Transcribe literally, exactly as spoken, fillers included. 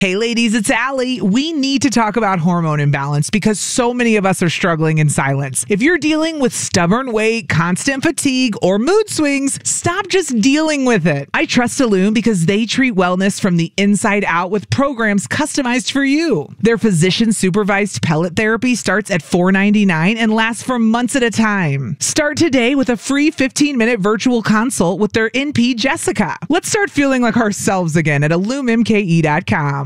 Hey ladies, it's Allie. We need to talk about hormone imbalance because so many of us are struggling in silence. If you're dealing with stubborn weight, constant fatigue, or mood swings, stop just dealing with it. I trust Ellume because they treat wellness from the inside out with programs customized for you. Their physician-supervised pellet therapy starts at four ninety-nine and lasts for months at a time. Start today with a free fifteen minute virtual consult with their N P, Jessica. Let's start feeling like ourselves again at Ellume M K E dot com.